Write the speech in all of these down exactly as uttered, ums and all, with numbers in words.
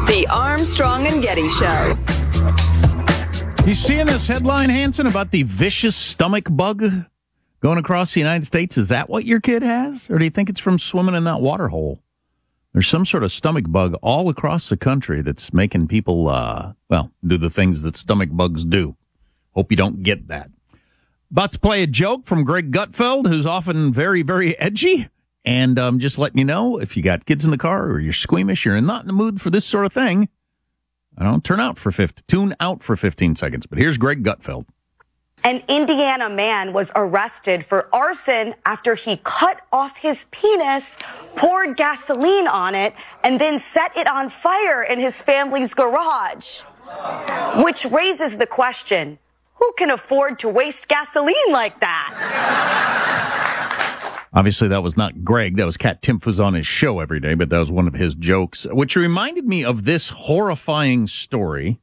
The Armstrong and Getty Show. You seeing this headline, Hanson, about the vicious stomach bug going across the United States? Is that what your kid has? Or do you think it's from swimming in that water hole? There's some sort of stomach bug all across the country that's making people, uh, well, do the things that stomach bugs do. Hope you don't get that. About to play a joke from Greg Gutfeld, who's often very, very edgy. And um, just letting you know, if you got kids in the car or you're squeamish, you're not in the mood for this sort of thing, I don't turn out for fifty, tune out for fifteen seconds. But here's Greg Gutfeld. An Indiana man was arrested for arson after he cut off his penis, poured gasoline on it, and then set it on fire in his family's garage. Which raises the question, who can afford to waste gasoline like that? Obviously, that was not Greg. That was Kat Timpf, who's on his show every day, but that was one of his jokes, which reminded me of this horrifying story.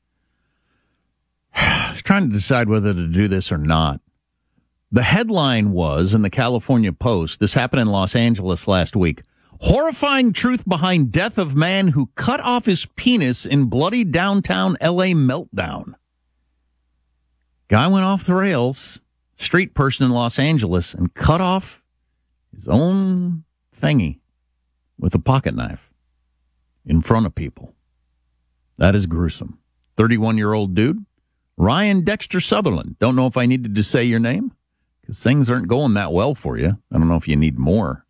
I was trying to decide whether to do this or not. The headline was in the California Post, this happened in Los Angeles last week, horrifying truth behind death of man who cut off his penis in bloody downtown L A meltdown. Guy went off the rails, street person in Los Angeles, and cut off his own thingy with a pocket knife in front of people. That is gruesome. thirty-one-year-old dude, Ryan Dexter Sutherland. Don't know if I needed to say your name, because things aren't going that well for you. I don't know if you need more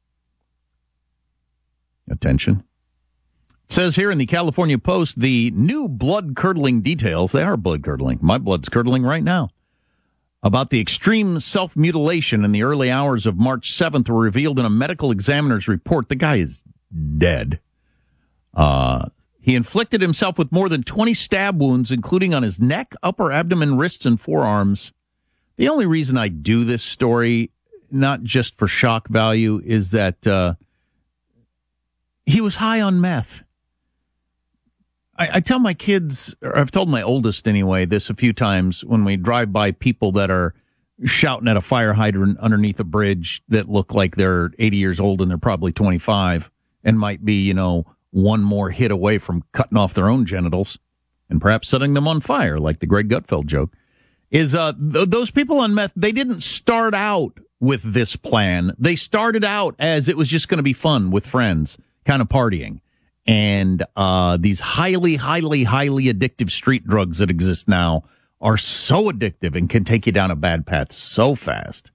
attention. It says here in the California Post, the new blood-curdling details, they are blood-curdling. My blood's curdling right now. About the extreme self-mutilation in the early hours of March seventh were revealed in a medical examiner's report. The guy is dead. Uh, he inflicted himself with more than twenty stab wounds, including on his neck, upper abdomen, wrists, and forearms. The only reason I do this story, not just for shock value, is that uh, he was high on meth. I, I tell my kids, or I've told my oldest anyway, this a few times when we drive by people that are shouting at a fire hydrant underneath a bridge that look like they're eighty years old and they're probably twenty-five and might be, you know, one more hit away from cutting off their own genitals and perhaps setting them on fire, like the Greg Gutfeld joke, is uh, th- those people on meth, they didn't start out with this plan. They started out as it was just going to be fun with friends, kind of partying. And uh, these highly, highly, highly addictive street drugs that exist now are so addictive and can take you down a bad path so fast.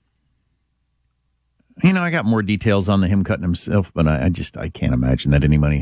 You know, I got more details on the him cutting himself, but I, I just, I can't imagine that anybody.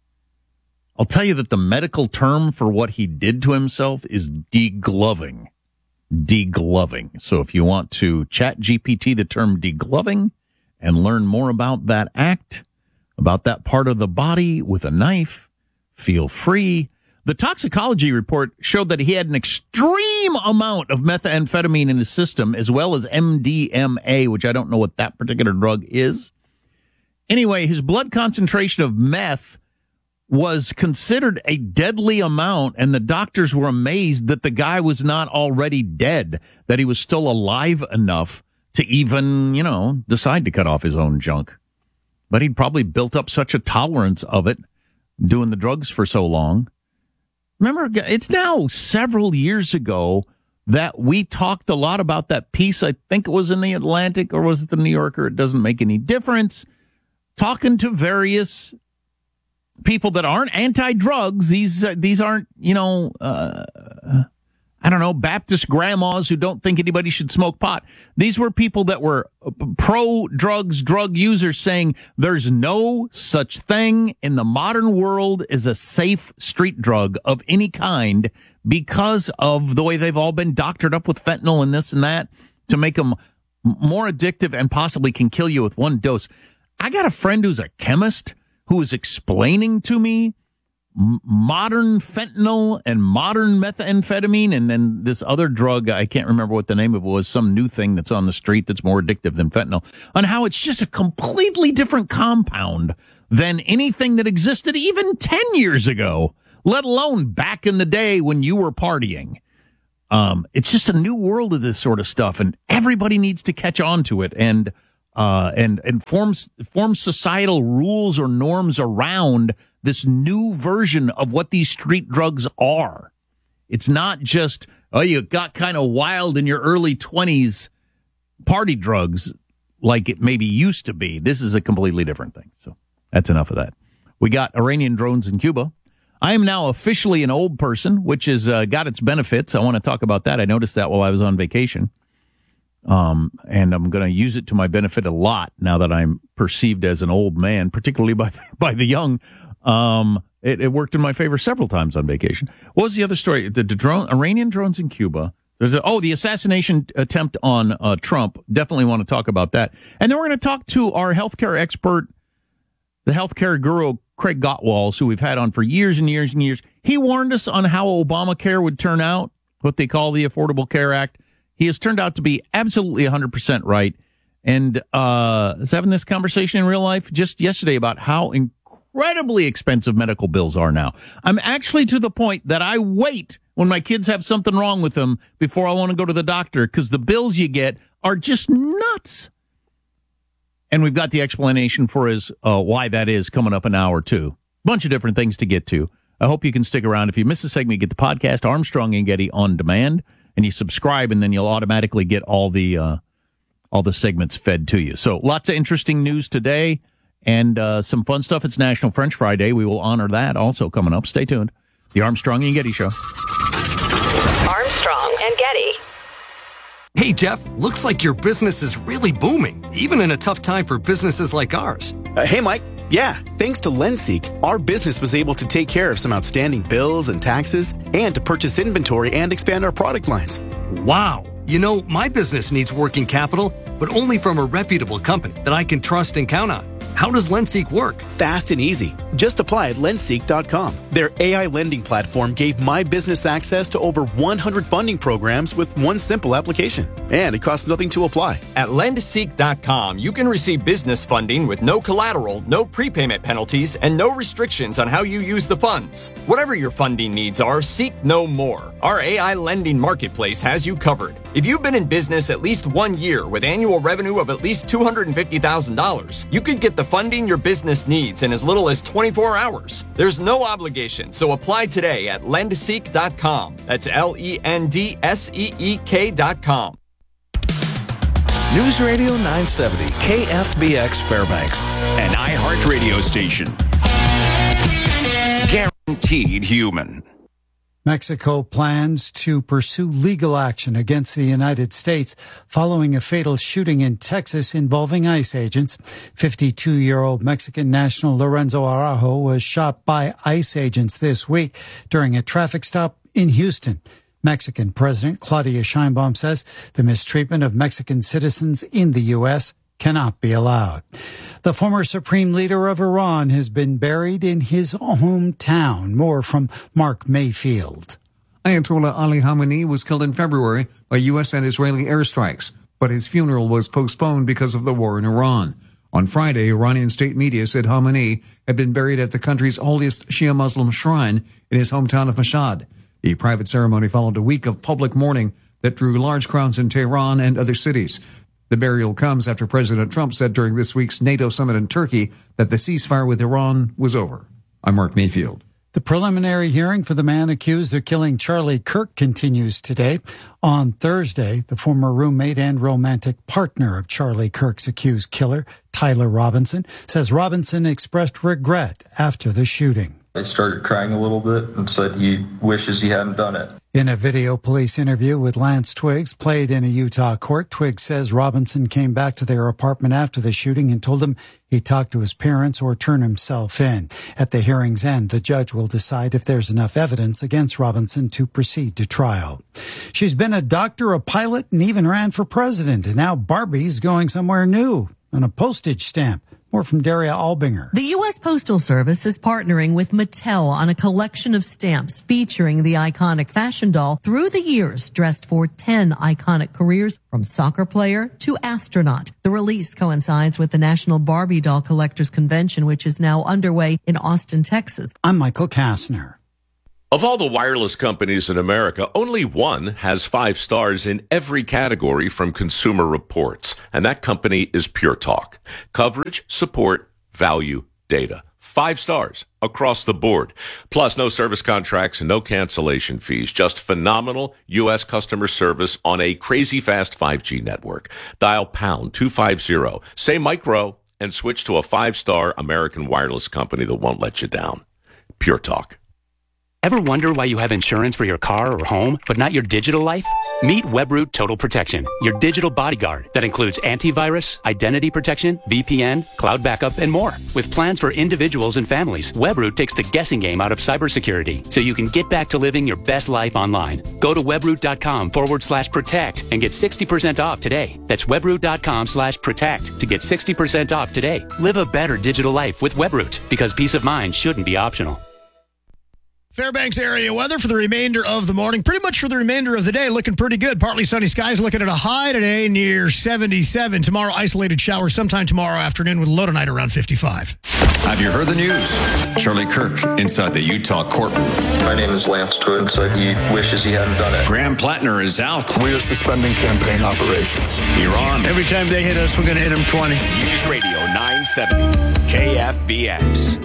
I'll tell you that the medical term for what he did to himself is degloving. Degloving. So if you want to chat G P T the term degloving and learn more about that act, about that part of the body with a knife, feel free. The toxicology report showed that he had an extreme amount of methamphetamine in his system, as well as M D M A, which I don't know what that particular drug is. Anyway, his blood concentration of meth was considered a deadly amount, and the doctors were amazed that the guy was not already dead, that he was still alive enough to even, you know, decide to cut off his own junk. But he'd probably built up such a tolerance of it, doing the drugs for so long. Remember, it's now several years ago that we talked a lot about that piece. I think it was in the Atlantic, or was it the New Yorker? It doesn't make any difference. Talking to various people that aren't anti-drugs. These, uh, these aren't, you know, uh, I don't know, Baptist grandmas who don't think anybody should smoke pot. These were people that were pro-drugs, drug users saying there's no such thing in the modern world as a safe street drug of any kind because of the way they've all been doctored up with fentanyl and this and that to make them more addictive and possibly can kill you with one dose. I got a friend who's a chemist who was explaining to me modern fentanyl and modern methamphetamine, and then this other drug, I can't remember what the name of it was, some new thing that's on the street that's more addictive than fentanyl, on how it's just a completely different compound than anything that existed even ten years ago, let alone back in the day when you were partying. Um, it's just a new world of this sort of stuff, and everybody needs to catch on to it. And uh, and and forms forms societal rules or norms around this new version of what these street drugs are. It's not just, oh, you got kind of wild in your early twenties party drugs like it maybe used to be. This is a completely different thing. So that's enough of that. We got Iranian drones in Cuba. I am now officially an old person, which has uh, got its benefits. I want to talk about that. I noticed that while I was on vacation. Um, and I'm going to use it to my benefit a lot now that I'm perceived as an old man, particularly by by the young. Um, it, it worked in my favor several times on vacation. What was the other story? The, the drone, Iranian drones in Cuba. There's a, oh, the assassination attempt on uh, Trump. Definitely want to talk about that. And then we're going to talk to our healthcare expert, the healthcare guru, Craig Gottwals, who we've had on for years and years and years. He warned us on how Obamacare would turn out, what they call the Affordable Care Act. He has turned out to be absolutely one hundred percent right. And uh, I was having this conversation in real life just yesterday about how incredibly expensive medical bills are now. I'm actually to the point that I wait when my kids have something wrong with them before I want to go to the doctor, because the bills you get are just nuts. And we've got the explanation for his uh, why that is coming up an hour or two. Bunch of different things to get to. I hope you can stick around. If you miss a segment, you get the podcast Armstrong and Getty on demand, and you subscribe, and then you'll automatically get all the uh, all the segments fed to you. So lots of interesting news today, and uh, some fun stuff. It's National French Fry Day. We will honor that also coming up. Stay tuned. The Armstrong and Getty Show. Armstrong and Getty. Hey, Jeff, looks like your business is really booming, even in a tough time for businesses like ours. Uh, hey, Mike. Yeah, thanks to LendSeek, our business was able to take care of some outstanding bills and taxes and to purchase inventory and expand our product lines. Wow. You know, my business needs working capital, but only from a reputable company that I can trust and count on. How does LendSeek work? Fast and easy. Just apply at lendseek dot com. Their A I lending platform gave my business access to over one hundred funding programs with one simple application. And it costs nothing to apply. At lendseek dot com, you can receive business funding with no collateral, no prepayment penalties, and no restrictions on how you use the funds. Whatever your funding needs are, seek no more. Our A I lending marketplace has you covered. If you've been in business at least one year with annual revenue of at least two hundred fifty thousand dollars, you could get the funding your business needs in as little as twenty-four hours. There's no obligation, so apply today at lendseek dot com. That's L E N D S E E K dot com. News Radio nine seventy, K F B X Fairbanks, an iHeart radio station. Guaranteed human. Mexico plans to pursue legal action against the United States following a fatal shooting in Texas involving ICE agents. fifty-two-year-old Mexican national Lorenzo Araujo was shot by ICE agents this week during a traffic stop in Houston. Mexican President Claudia Sheinbaum says the mistreatment of Mexican citizens in the U S cannot be allowed. The former supreme leader of Iran has been buried in his hometown. More from Mark Mayfield. Ayatollah Ali Khamenei was killed in February by U S and Israeli airstrikes, but his funeral was postponed because of the war in Iran. On Friday, Iranian state media said Khamenei had been buried at the country's holiest Shia Muslim shrine in his hometown of Mashhad. The private ceremony followed a week of public mourning that drew large crowds in Tehran and other cities. The burial comes after President Trump said during this week's NATO summit in Turkey that the ceasefire with Iran was over. I'm Mark Mayfield. The preliminary hearing for the man accused of killing Charlie Kirk continues today. On Thursday, the former roommate and romantic partner of Charlie Kirk's accused killer, Tyler Robinson, says Robinson expressed regret after the shooting. He started crying a little bit and said he wishes he hadn't done it. In a video police interview with Lance Twiggs played in a Utah court, Twiggs says Robinson came back to their apartment after the shooting and told him he'd talk to his parents or turn himself in. At the hearing's end, the judge will decide if there's enough evidence against Robinson to proceed to trial. She's been a doctor, a pilot, and even ran for president. And now Barbie's going somewhere new on a postage stamp. More from Daria Albinger. The U S Postal Service is partnering with Mattel on a collection of stamps featuring the iconic fashion doll through the years, dressed for ten iconic careers from soccer player to astronaut. The release coincides with the National Barbie Doll Collectors Convention, which is now underway in Austin, Texas. I'm Michael Kastner. Of all the wireless companies in America, only one has five stars in every category from Consumer Reports, and that company is Pure Talk. Coverage, support, value, data. Five stars across the board. Plus, no service contracts and no cancellation fees. Just phenomenal U S customer service on a crazy fast five G network. Dial pound two fifty, say micro, and switch to a five-star American wireless company that won't let you down. Pure Talk. Ever wonder why you have insurance for your car or home, but not your digital life? Meet Webroot Total Protection, your digital bodyguard that includes antivirus, identity protection, V P N, cloud backup, and more. With plans for individuals and families, Webroot takes the guessing game out of cybersecurity so you can get back to living your best life online. Go to webroot.com forward slash protect and get sixty percent off today. That's webroot.com slash protect to get sixty percent off today. Live a better digital life with Webroot, because peace of mind shouldn't be optional. Fairbanks area weather for the remainder of the morning, pretty much for the remainder of the day, looking pretty good. Partly sunny skies, looking at a high today near seventy-seven. Tomorrow, isolated showers sometime tomorrow afternoon with a low tonight around fifty-five. Have you heard the news? Charlie Kirk inside the Utah courtroom. My name is Lance Twin, so he wishes he hadn't done it. Graham Plattner is out. We are suspending campaign operations. You're on. Every time they hit us, we're going to hit them twenty. News Radio nine seventy, K F B X.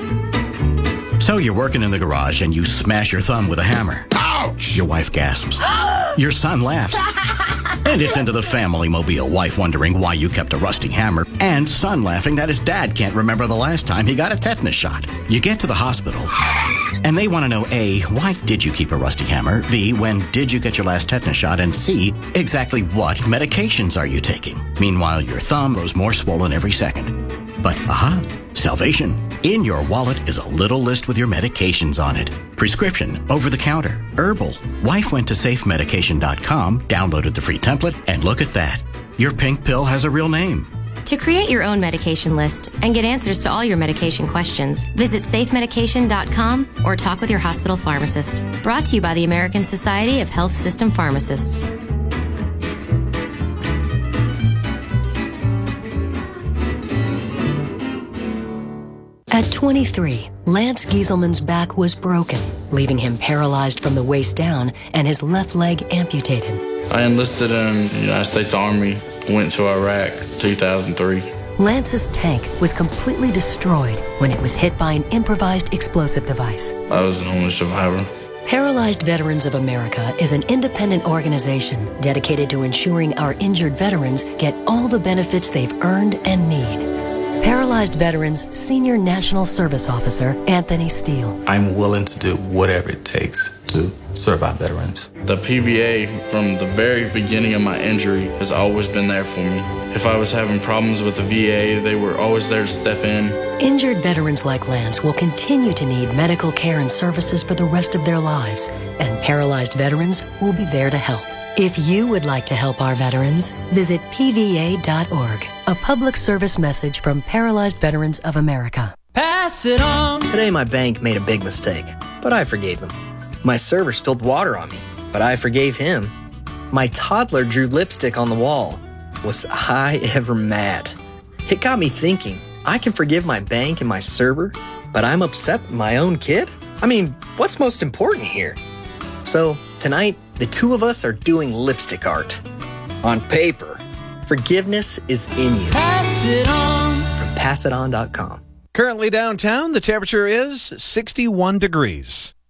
So you're working in the garage and you smash your thumb with a hammer. Ouch! Your wife gasps. Your son laughs. And it's into the family mobile. Wife wondering why you kept a rusty hammer. And son laughing that his dad can't remember the last time he got a tetanus shot. You get to the hospital. And they want to know, A, why did you keep a rusty hammer? B, when did you get your last tetanus shot? And C, exactly what medications are you taking? Meanwhile, your thumb grows more swollen every second. But, aha, salvation. In your wallet is a little list with your medications on it. Prescription, over-the-counter, herbal. Wife went to safe medication dot com, downloaded the free template, and look at that. Your pink pill has a real name. To create your own medication list and get answers to all your medication questions, visit safe medication dot com or talk with your hospital pharmacist. Brought to you by the American Society of Health System Pharmacists. At twenty-three, Lance Gieselman's back was broken, leaving him paralyzed from the waist down and his left leg amputated. I enlisted in the United States Army, went to Iraq two thousand three. Lance's tank was completely destroyed when it was hit by an improvised explosive device. I was an only survivor. Paralyzed Veterans of America is an independent organization dedicated to ensuring our injured veterans get all the benefits they've earned and need. Paralyzed Veterans Senior National Service Officer Anthony Steele. I'm willing to do whatever it takes to serve our veterans. The P V A, from the very beginning of my injury, has always been there for me. If I was having problems with the V A, they were always there to step in. Injured veterans like Lance will continue to need medical care and services for the rest of their lives, and Paralyzed Veterans will be there to help. If you would like to help our veterans, visit P V A dot org. A public service message from Paralyzed Veterans of America. Pass it on. Today my bank made a big mistake, but I forgave them. My server spilled water on me, but I forgave him. My toddler drew lipstick on the wall. Was I ever mad? It got me thinking, I can forgive my bank and my server, but I'm upset with my own kid? I mean, what's most important here? So tonight, the two of us are doing lipstick art. On paper. Forgiveness is in you. Pass it on. From pass it on dot com. Currently downtown, the temperature is sixty-one degrees.